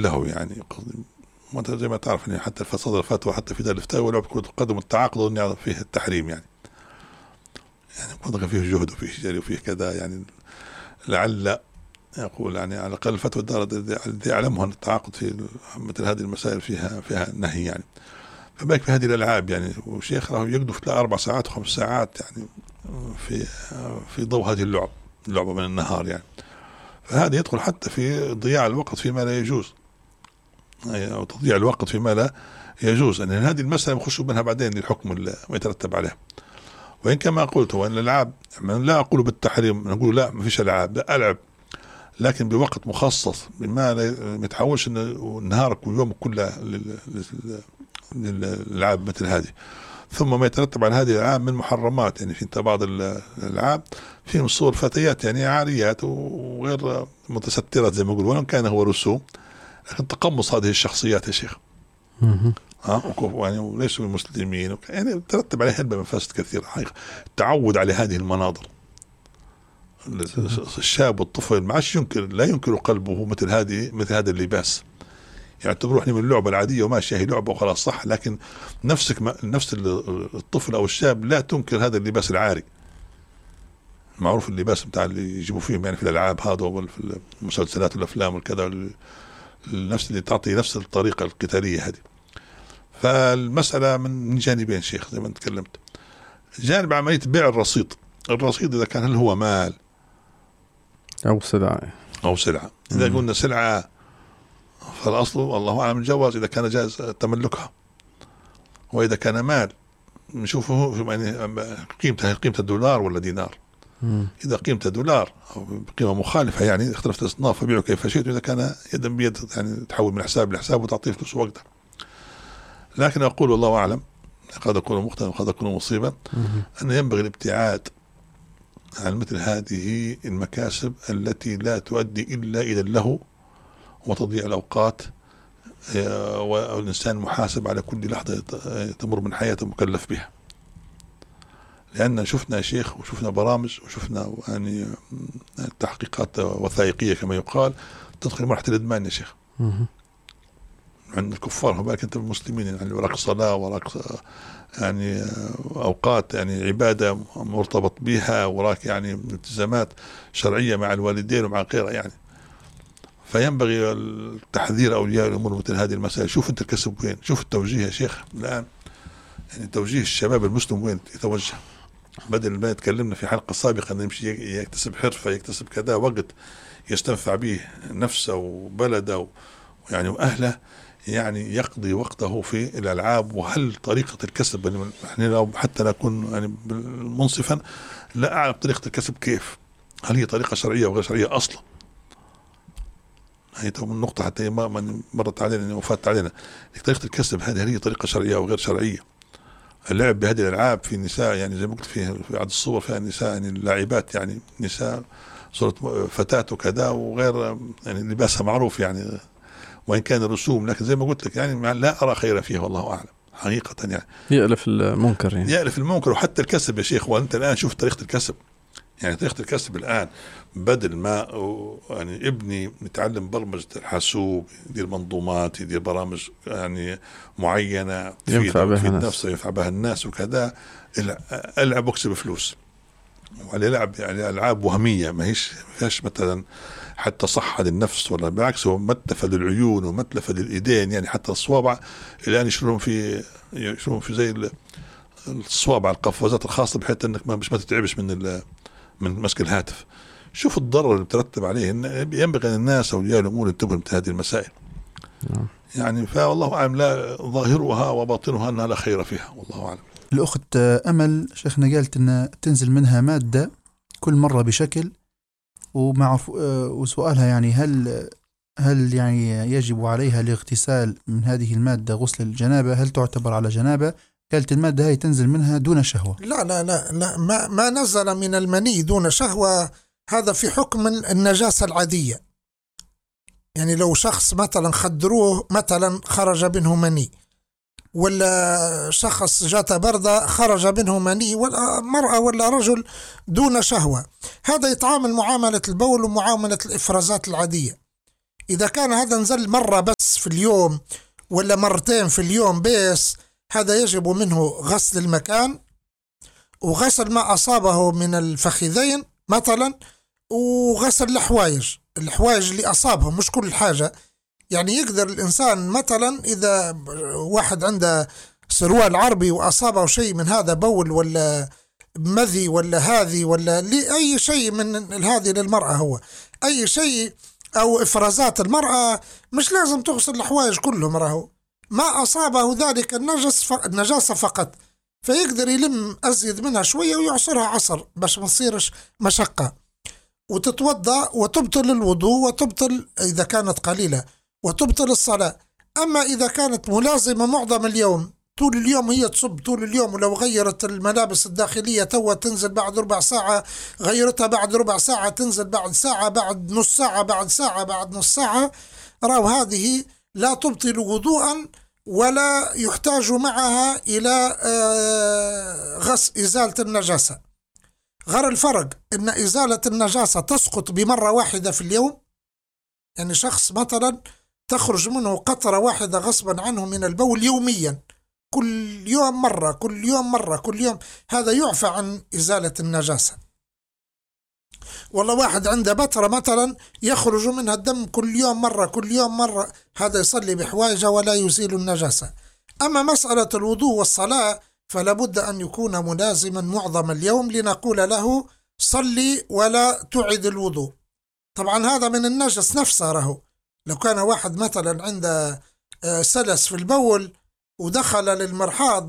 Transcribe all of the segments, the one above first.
له يعني. زي ما تعرف يعني حتى صدر فتوى حتى في دار الفتاوى ولعب كرة القدم والتعاقد فيه التحريم يعني فيه جهد وفيه جري وفيه كذا يعني. لعل يقول يعني على الأقل فتوى الدار الذي يعلمها أن التعاقد في مثل هذه المسائل فيها نهي يعني. فبالك في هذه الألعاب يعني وشيخ راهو يقدف 4 ساعات و5 ساعات يعني في ضوء هذه اللعبة من النهار يعني. فهذا يدخل حتى في ضياع الوقت فيما لا يجوز أو تضييع الوقت فيما لا يجوز. أن هذه المسألة يخش منها بعدين الحكم اللي يترتب عليه. وإن كما قلت هو أن الألعاب لا أقول بالتحريم نقول لا ما فيش ألعاب، لا ألعب لكن بوقت مخصص بما ما يتحولش نهارك ويومك كله للألعاب مثل هذه. ثم ما يترتب على هذه الألعاب من محرمات يعني في بعض الألعاب فيهم صور فتيات يعني عاريات وغير متسترات زي ما يقول ولو كان هو رسوم لكن تقمص هذه الشخصيات يا شيخ يعني وليسوا المسلمين يعني ترتب عليه هلبة مفاسد كثيرة حقيقة. التعود على هذه المناظر الشاب والطفل ما عادش لا ينكر قلبه مثل هذا اللباس يعتبروه يعني من اللعبة العادية وماشي هي لعبة وخلاص صح. لكن نفس الطفل أو الشاب لا تنكر هذا اللباس العاري معروف اللباس بتاع اللي يجيبوا فيهم يعني في الألعاب هذا وفي المسلسلات والأفلام والكذا نفس اللي تعطي نفس الطريقة القتالية هذه. فالمسألة من جانبين شيخ زي ما تكلمت. جانب عملية بيع الرصيد إذا كان هل هو مال أو سلعة. إذا قلنا سلعة فالأصل الله أعلم الجواز إذا كان جائز تملكها. وإذا كان مال نشوفه يعني قيمة الدولار ولا دينار. إذا قيمة دولار أو قيمة مخالفة يعني اختلفت الأصناف فبيعه كيف شئت. إذا كان يدا بيد يعني تحول من حساب لحساب وتعطيه فلوس وقتها. لكن أقول الله أعلم قد أكون مخطئا وقد أكون مصيبا أن ينبغي الابتعاد عن مثل هذه المكاسب التي لا تؤدي إلا إلى اللهو وتضيع الأوقات والإنسان محاسب على كل لحظة تمر من حياته مكلف بها. لأن شفنا شيخ وشفنا برامج وشفنا يعني تحقيقات وثائقية كما يقال تدخل مرحلة الإدمان يا شيخ عند الكفار. بالك أنت المسلمين يعني وراك صلاة وراك يعني أوقات يعني عبادة مرتبط بها وراك يعني التزامات شرعية مع الوالدين ومع غيرها يعني. فينبغي التحذير أولياء الأمور مثل هذه المسائل. شوف أنت الكسب وين، شوف التوجيه يا شيخ الآن يعني توجيه الشباب المسلم وين يتوجه. بدل ما يتكلمنا في حلقة سابقة أن يمشي يكتسب حرفة يكتسب كذا وقت يستنفع به نفسه وبلده يعني وأهله يعني يقضي وقته في الألعاب. وهل طريقة الكسب يعني لو حتى نكون يعني منصفا لا أعلم طريقة الكسب كيف، هل هي طريقة شرعية وغير شرعية أصلا. هي من نقطة حتى ما مرت علينا وفات علينا طريقة الكسب هذه هل هي طريقة شرعية وغير شرعية. اللعب بهذه الألعاب في نساء يعني زي ما قلت في عدد الصور فيها نساء يعني اللاعبات يعني نساء صورة فتاة وكذا وغير يعني لباسها معروف يعني وإن كان الرسوم لكن زي ما قلت لك يعني لا أرى خير فيها والله أعلم حقيقة يعني يألف المنكر يعني يألف المنكر. وحتى الكسب يا شيخ وأنت الآن شوف طريقة الكسب يعني طريقة الكسب الآن بدل ما يعني ابني يتعلم برمجة الحاسوب يدير منظومات يدير برامج يعني معينة ينفع بها الناس ينفع بها الناس وكذا ألعب واكسب فلوس وعلى لعب يعني ألعاب وهمية ما فيهاش مثلا حتى صحة للنفس ولا بالعكس هو متلفة للعيون ومتلفة للإيدين يعني حتى الصوابع الآن يشترون في زي الصوابع القفازات الخاصة بحيث أنك ما تتعبش من مسك الهاتف. شوف الضرر اللي بترتب عليه. ينبغي أن الناس أولياء الأمور ينتبهوا لهذه المسائل يعني. فوالله أعلم لا ظاهرها وباطنها أنها لا خير فيها والله أعلم. الأخت أمل شيخنا قالت أن تنزل منها مادة كل مرة بشكل وسؤالها يعني هل يعني يجب عليها الاغتسال من هذه المادة غسل الجنابة؟ هل تعتبر على جنابة؟ قالت المادة هاي تنزل منها دون شهوة. لا لا لا, لا ما نزل من المني دون شهوة هذا في حكم النجاسة العادية. يعني لو شخص مثلا خدروه مثلا خرج منه مني ولا شخص جات بردة خرج منه مني ولا مرأة ولا رجل دون شهوة هذا يتعامل معاملة البول ومعاملة الإفرازات العادية. إذا كان هذا نزل مرة بس في اليوم ولا مرتين في اليوم بس، هذا يجب منه غسل المكان وغسل ما أصابه من الفخذين مثلا، وغسل الحوايج اللي أصابهم، مش كل حاجة. يعني يقدر الإنسان مثلا إذا واحد عنده سروال عربي وأصابه شيء من هذا، بول ولا مذي ولا هذه ولا أي شيء من هذه للمرأة، هو أي شيء أو إفرازات المرأة، مش لازم تغسل الحوايج كلهم، راهو ما أصابه ذلك النجاسة فقط، فيقدر يلم أزيد منها شوية ويعصرها عصر باش ما تصيرش مشقة، وتتوضأ وتبطل الوضوء وتبطل إذا كانت قليلة وتبطل الصلاة. أما إذا كانت ملازمة معظم اليوم، طول اليوم هي تصب طول اليوم، ولو غيرت الملابس الداخلية توا تنزل بعد ربع ساعة، غيرتها بعد ربع ساعة تنزل بعد ساعة، بعد نص ساعة، بعد ساعة، بعد نص ساعة، راو هذه لا تبطل وضوءا ولا يحتاج معها إلى إزالة النجاسة. غير الفرق إن إزالة النجاسة تسقط بمرة واحدة في اليوم، يعني شخص مثلا تخرج منه قطرة واحدة غصبا عنه من البول يوميا، كل يوم مرة، كل يوم مرة، كل يوم، هذا يعفى عن إزالة النجاسة. والله واحد عنده بترة مثلا يخرج منها الدم كل يوم مرة، كل يوم مرة، هذا يصلي بحوايجه ولا يزيل النجاسة. أما مسألة الوضوء والصلاة فلا بد أن يكون ملازما معظم اليوم لنقول له صلي ولا تعد الوضوء. طبعا هذا من النجس نفسه، راهو لو كان واحد مثلا عنده سلس في البول ودخل للمرحاض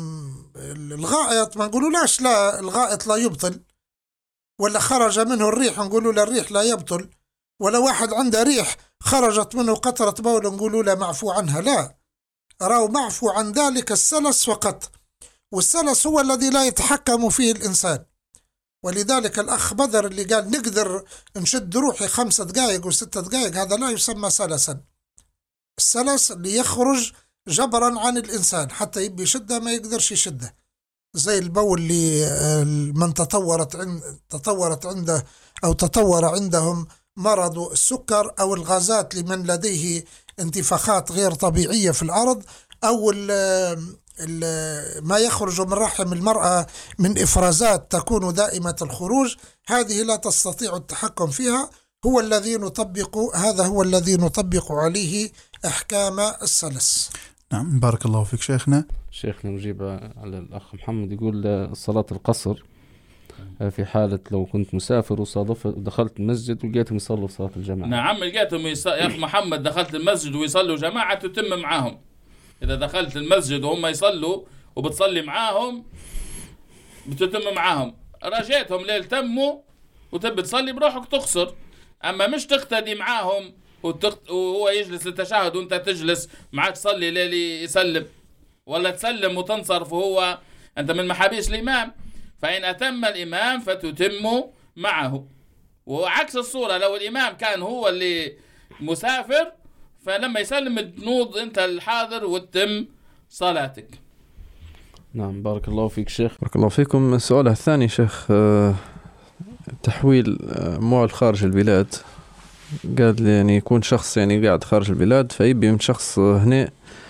الغائط، ما نقولوا لاش لا الغائط لا يبطل، ولا خرج منه الريح نقولوا له الريح لا يبطل، ولا واحد عنده ريح خرجت منه قطرة بول نقولوا له معفو عنها، لا، راو معفو عن ذلك السلس فقط، والسلس هو الذي لا يتحكم فيه الإنسان. ولذلك الأخ بدر اللي قال نقدر نشد روحي 5 دقائق و6 دقائق، هذا لا يسمى سلسا. السلس اللي يخرج جبرا عن الإنسان حتى يبي يشده ما يقدرش يشده، زي البول اللي من تطورت عنده أو تطور عندهم مرض السكر، أو الغازات لمن لديه انتفاخات غير طبيعية في العرض، أو ما يخرج من رحم المرأة من إفرازات تكون دائمة الخروج، هذه لا تستطيع التحكم فيها، هذا هو الذي نطبق عليه أحكام السلس. نعم، بارك الله فيك شيخنا. نجيب على الأخ محمد، يقول صلاة القصر في حالة لو كنت مسافر وصادف دخلت المسجد ولقيتهم يصلوا صلاة الجماعة. نعم، لقيتهم يا أخ محمد دخلت المسجد ويصلوا جماعة تتم معاهم. إذا دخلت المسجد وهم يصلوا وبتصلي معاهم بتتم معاهم، رجيتهم ليل تموا وتبي تصلي بروحك تقصر، أما مش تقتدي معاهم وهو يجلس للتشهد وانت تجلس معك تصلي ليلي يسلم، ولا تسلم وتنصرف وهو أنت من محابيش الإمام. فإن أتم الإمام فتتم معه. وعكس الصورة لو الإمام كان هو اللي مسافر، فلما يسلم تنوض أنت الحاضر وتتم صلاتك. نعم، بارك الله فيك شيخ. بارك الله فيكم. السؤال الثاني شيخ، تحويل أموال خارج البلاد. قال لي يعني يكون شخص يعني قاعد خارج البلاد فيبي من شخص هنا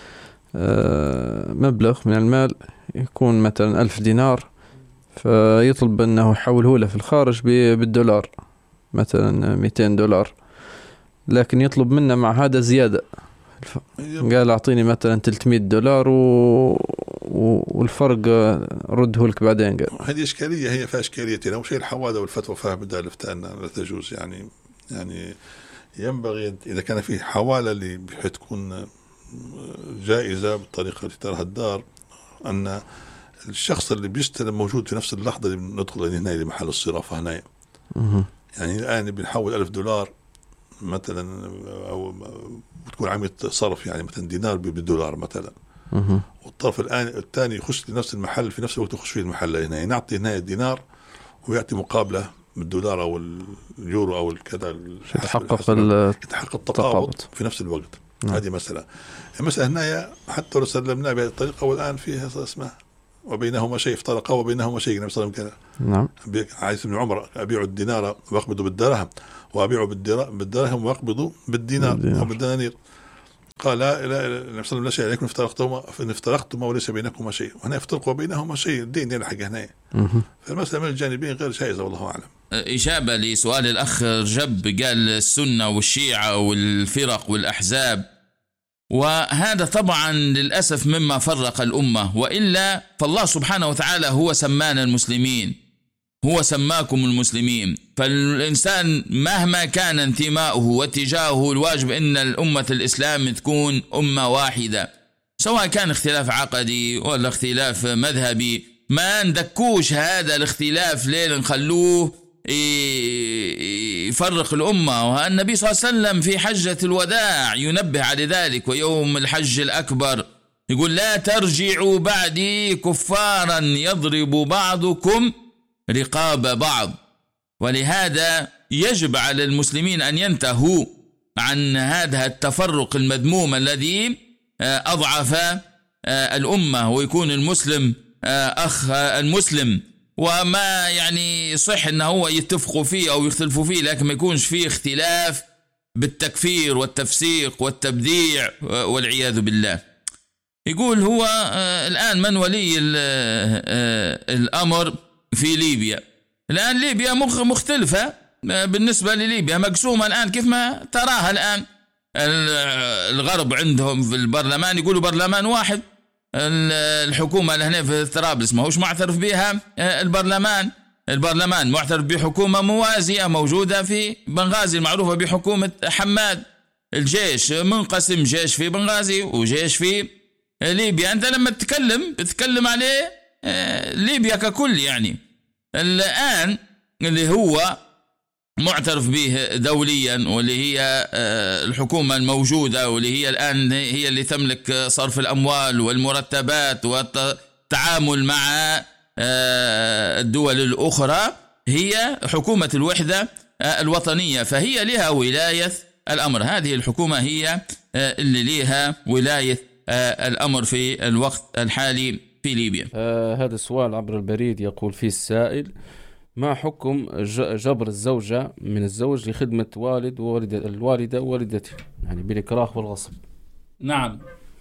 مبلغ من المال، يكون مثلا 1000 دينار، فيطلب أنه يحوله له في الخارج بالدولار، مثلا 200 دولار، لكن يطلب منا مع هذا زيادة. قال أعطيني مثلا 300 دولار والفرق رده لك بعدين. قال هذه إشكالية، هي فيها إشكالية. لو شيء الحوادة والفتوى فيها بدأ الفتاة لا تجوز. يعني ينبغي إذا كان في حوالة اللي بحيث تكون جائزة بالطريقة اللي تراها الدار، أن الشخص اللي بيستلم موجود في نفس اللحظة اللي ندخل هنا لمحل الصرافة هنا. يعني الآن بنحول 1000 دولار مثلا، أو بتكون عملية صرف، يعني مثلا دينار بالدولار مثلا، والطرف الثاني يخش لنفس المحل في نفس الوقت يخش فيه المحل هنا، يعطي هنا الدينار ويعطي مقابله بالدولار او اليورو او الكذا، يتحقق التقابض في نفس الوقت. هذه مسألة. المسألة هنا حتى لو سلمناها بهذه الطريقة والآن فيها اسمها وبينهما شيء، افترقا وبينهما شيء. النبي صلى الله عليه وسلم نعم. عايز ابن عمر أبيع الدينار وأقبض بالدرهم، وأبيع بالدرهم وأقبض بالدينار أو بالدنانير. قال لا النبي صلى الله عليه وسلم لا شيء عليكم إن افترقتما وليس بينكما شيء، وهنا افترق وبينهما شيء، الدين يلحق هنا. فالمسألة من الجانبين غير جائزة والله أعلم. إجابة لسؤال الأخ رجب، قال السنة والشيعة والفرق والأحزاب، وهذا طبعا للأسف مما فرق الأمة، وإلا فالله سبحانه وتعالى هو سمانا المسلمين، هو سماكم المسلمين. فالإنسان مهما كان انتماؤه واتجاهه الواجب إن الأمة الإسلام تكون أمة واحدة، سواء كان اختلاف عقدي ولا اختلاف مذهبي، ما ندكوش هذا الاختلاف ليه نخلوه يفرق الأمة. والنبي صلى الله عليه وسلم في حجة الوداع ينبه على ذلك، ويوم الحج الأكبر يقول لا ترجعوا بعدي كفارا يضرب بعضكم رقاب بعض. ولهذا يجب على المسلمين أن ينتهوا عن هذا التفرق المذموم الذي أضعف الأمة، ويكون المسلم أخ المسلم، وما يعني صح أنه هو يتفقوا فيه أو يختلفوا فيه، لكن ما يكونش فيه اختلاف بالتكفير والتفسيق والتبديع والعياذ بالله. يقول هو الآن من ولي الأمر في ليبيا؟ الآن ليبيا مختلفة بالنسبة لليبيا، مقسومة الآن كيف ما تراها الآن. الغرب عندهم في البرلمان يقولوا برلمان واحد، الحكومة اللي هنا في طرابلس ما هوش معترف بها البرلمان معترف بحكومة موازية موجودة في بنغازي المعروفة بحكومة حماد. الجيش منقسم، جيش في بنغازي وجيش في ليبيا. أنت لما تتكلم عليه ليبيا ككل، يعني الآن اللي هو معترف به دوليا واللي هي الحكومة الموجودة، واللي هي الآن هي اللي تملك صرف الأموال والمرتبات والتعامل مع الدول الأخرى، هي حكومة الوحدة الوطنية، فهي لها ولاية الأمر. هذه الحكومة هي اللي لها ولاية الأمر في الوقت الحالي في ليبيا. هذا السؤال عبر البريد يقول فيه السائل: ما حكم جبر الزوجة من الزوج لخدمة الوالدة ووالدته، يعني بالإكراه والغصب؟ نعم،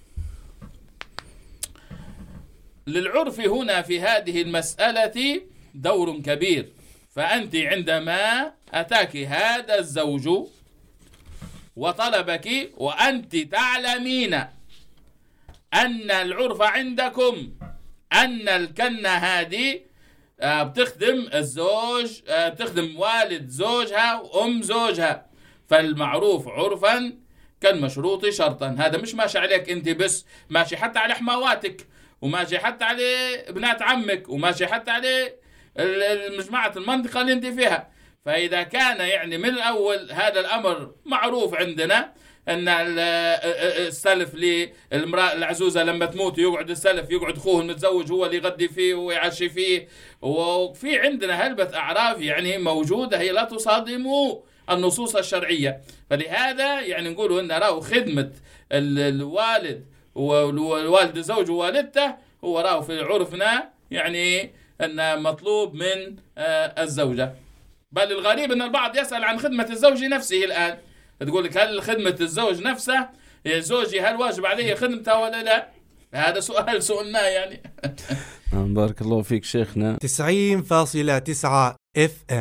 للعرف هنا في هذه المسألة دور كبير. فأنت عندما أتاك هذا الزوج وطلبك وأنت تعلمين أن العرف عندكم أن الكنة هذه بتخدم الزوج، بتخدم والد زوجها وأم زوجها، فالمعروف عرفا كالمشروط شرطا. هذا مش ماشي عليك أنت بس، ماشي حتى على حمواتك، وماشي حتى على بنات عمك، وماشي حتى على المجموعة المنطقة اللي أنت فيها. فإذا كان يعني من الأول هذا الأمر معروف عندنا أن السلف للمرأة العزوزة لما تموت يقعد السلف، يقعد أخوه المتزوج هو اللي يغدي فيه ويعشي فيه، وفي عندنا هلبة أعراف يعني موجودة هي لا تصادم النصوص الشرعية. فلهذا يعني نقول أن رأوا خدمة الوالد والوالد الزوج ووالدته هو رأوا في عرفنا يعني أن مطلوب من الزوجة. بل الغريب أن البعض يسأل عن خدمة الزوج نفسه الآن، تقول لك هل خدمة الزوج نفسه زوجي هل واجب عليه خدمته ولا لا؟ هذا سؤال سؤالنا يعني. بارك الله فيك شيخنا. 90.9 FM